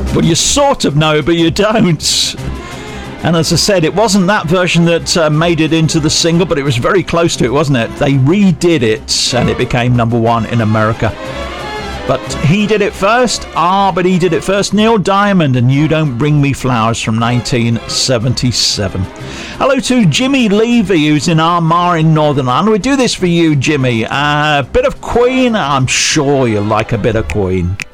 Well, you sort of know, but you don't. And as I said, it wasn't that version that made it into the single, but it was very close to it, wasn't it? They redid it, and it became number one in America. But he did it first. But he did it first. Neil Diamond and You Don't Bring Me Flowers from 1977. Hello to Jimmy Levy, who's in Armagh in Northern Ireland. We do this for you, Jimmy. A bit of Queen. I'm sure you'll like a bit of Queen.